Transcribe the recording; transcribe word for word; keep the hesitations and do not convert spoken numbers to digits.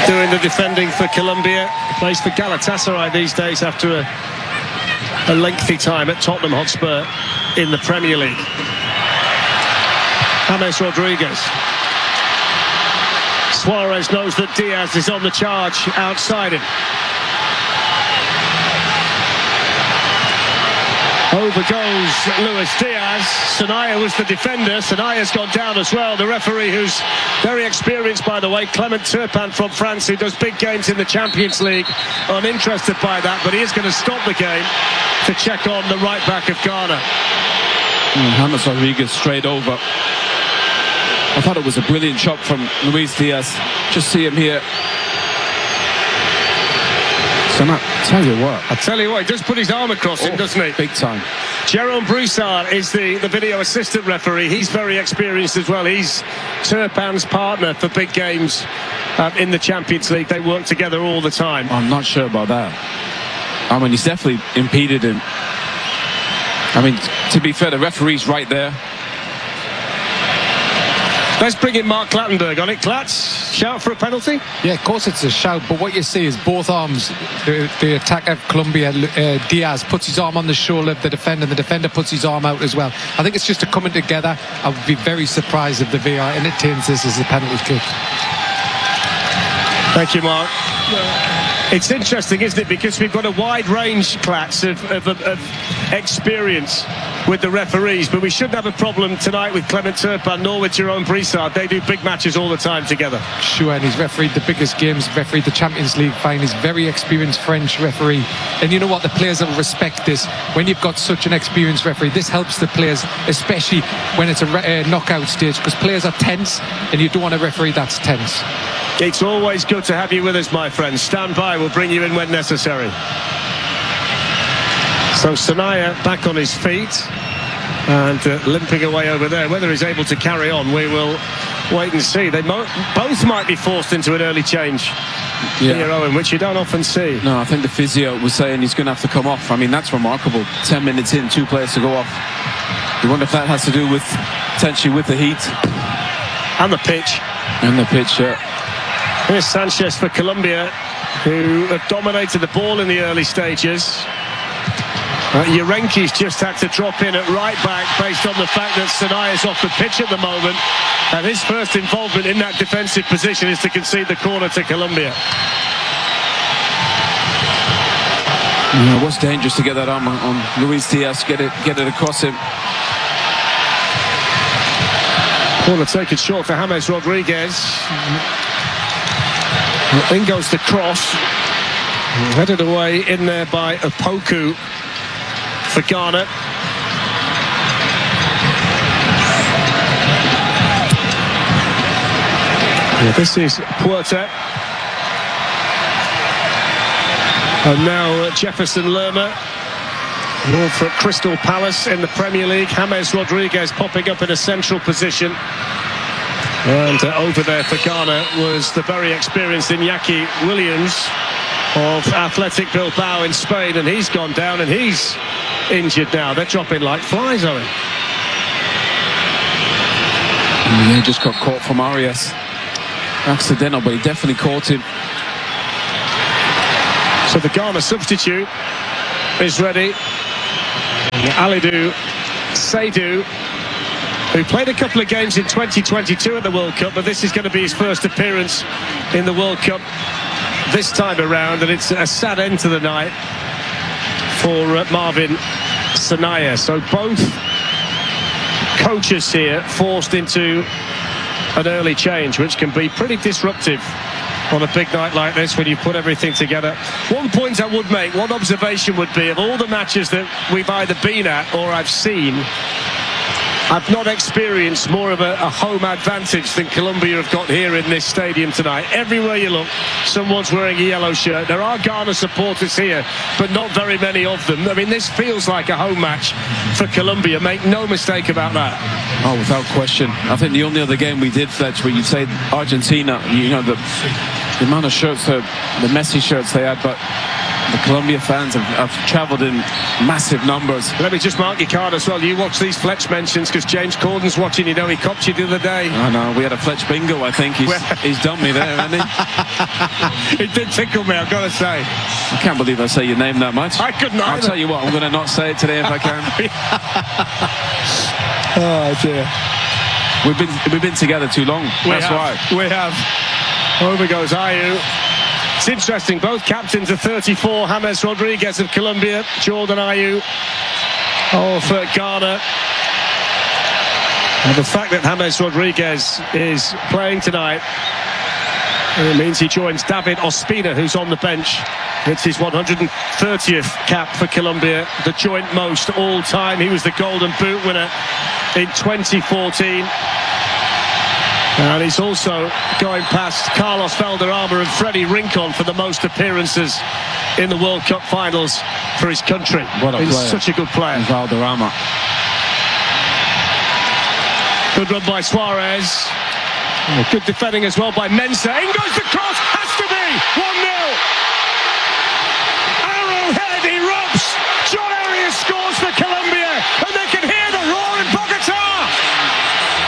doing the defending for Colombia. Plays for Galatasaray these days after a, a lengthy time at Tottenham Hotspur in the Premier League. James Rodriguez. Suarez knows that Diaz is on the charge outside him. Over goes Luis Diaz. Sanaya was the defender. Sanaya's gone down as well. The referee, who's very experienced, by the way, Clement Turpin from France, who does big games in the Champions League, uninterested by that, but he is going to stop the game to check on the right back of Ghana. Mm, James Rodriguez straight over. I thought it was a brilliant shot from Luis Diaz. Just see him here. So now, tell you what. I tell you what, he does put his arm across oh, him, doesn't he? Big time. Jérôme Broussard is the, the video assistant referee. He's very experienced as well. He's Turpin's partner for big games um, in the Champions League. They work together all the time. I'm not sure about that. I mean, he's definitely impeded him. I mean, to be fair, the referee's right there. Let's bring in Mark Clattenburg on it. Clatts, shout for a penalty? Yeah, of course it's a shout, but what you see is both arms. The, the attacker of Colombia, uh, Diaz, puts his arm on the shoulder of the defender, and the defender puts his arm out as well. I think it's just a coming together. I would be very surprised if the V A R entertains this as a penalty kick. Thank you, Mark. It's interesting, isn't it? Because we've got a wide range, Clatts, of, of, of experience with the referees, but we shouldn't have a problem tonight with Clement Turpin nor with Jérôme Broussard. They do big matches all the time together. Sure, and he's refereed the biggest games, refereed the Champions League final. He's a very experienced French referee, and you know what, the players will respect this. When you've got such an experienced referee, this helps the players, especially when it's a uh, knockout stage, because players are tense and you don't want a referee that's tense. It's always good to have you with us, my friends. Stand by, we'll bring you in when necessary. So Sanaya back on his feet and uh, limping away over there. Whether he's able to carry on, we will wait and see. They mo both might be forced into an early change yeah. here, Owen, which you don't often see. No, I think the physio was saying he's going to have to come off. I mean, that's remarkable. Ten minutes in, two players to go off. You wonder if that has to do with, potentially with the heat. And the pitch. And the pitch, yeah. Here's Sanchez for Colombia, who have dominated the ball in the early stages. Uh, Urenki's just had to drop in at right back based on the fact that Sanaya's off the pitch at the moment, and his first involvement in that defensive position is to concede the corner to Colombia. Yeah, it was dangerous to get that on, on Luis Diaz, get it, get it across him. Corner taken short for James Rodriguez. In goes the cross, headed away in there by Opoku for Ghana. Yeah, this is Puerta. And now uh, Jefferson Lerma, all for Crystal Palace in the Premier League. James Rodriguez popping up in a central position. And uh, over there for Ghana was the very experienced Iñaki Williams of Athletic Bilbao in Spain, and he's gone down and he's injured now. They're dropping like flies, Owen. Yeah, he just got caught from Arias. Accidental, but he definitely caught him. So the Ghana substitute is ready. Alidou Seydou, who played a couple of games in twenty twenty-two at the World Cup, but this is going to be his first appearance in the World Cup this time around, and it's a sad end to the night for uh, Marvin Sanaya. So both coaches here forced into an early change, which can be pretty disruptive on a big night like this when you put everything together. One point I would make, one observation would be, of all the matches that we've either been at or I've seen, I've not experienced more of a, a home advantage than Colombia have got here in this stadium tonight. Everywhere you look, someone's wearing a yellow shirt. There are Ghana supporters here, but not very many of them. I mean, this feels like a home match for Colombia. Make no mistake about that. Oh, without question. I think the only other game we did, Fletch, where you'd say Argentina, you know, the, the amount of shirts, the, the Messi shirts they had, but The Colombia fans have, have travelled in massive numbers. Let me just mark your card as well. You watch these Fletch mentions because James Corden's watching. You know, he copped you the other day. I know, we had a Fletch bingo, I think. He's, he's done me there, hasn't he? It did tickle me, I've got to say. I can't believe I say your name that much. I couldn't I'll either. tell you what, I'm going to not say it today if I can. Oh, dear. We've been we've been together too long. We That's have, why. We have. Over goes Ayew. It's interesting, both captains are thirty-four. James Rodriguez of Colombia, Jordan Ayew of uh, Ghana. And the fact that James Rodriguez is playing tonight, it means he joins David Ospina, who's on the bench. It's his one hundred thirtieth cap for Colombia, the joint most all time. He was the Golden Boot winner in twenty fourteen. And he's also going past Carlos Valderrama and Freddie Rincon for the most appearances in the World Cup finals for his country. What a He's player. such a good player. Valderrama. Good run by Suarez. Good defending as well by Mensah. In goes the cross. Has to be. One